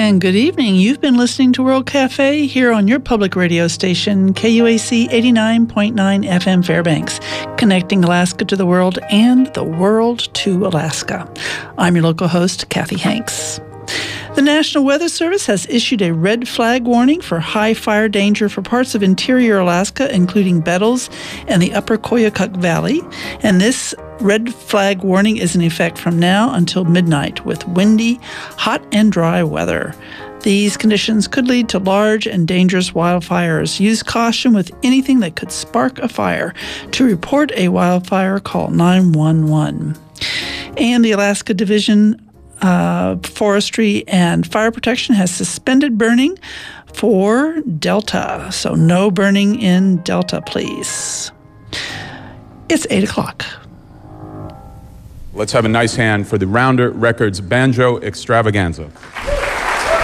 And good evening. You've been listening to World Cafe here on your public radio station, KUAC 89.9 FM Fairbanks, connecting Alaska to the world and the world to Alaska. I'm your local host, Kathy Hanks. The National Weather Service has issued a red flag warning for high fire danger for parts of interior Alaska, including Bettles and the upper Koyukuk Valley. And this red flag warning is in effect from now until midnight with windy, hot, and dry weather. These conditions could lead to large and dangerous wildfires. Use caution with anything that could spark a fire. To report a wildfire, call 911. And the Alaska Division Forestry and Fire Protection has suspended burning for Delta. So no burning in Delta, please. It's 8 o'clock. Let's have a nice hand for the Rounder Records Banjo Extravaganza.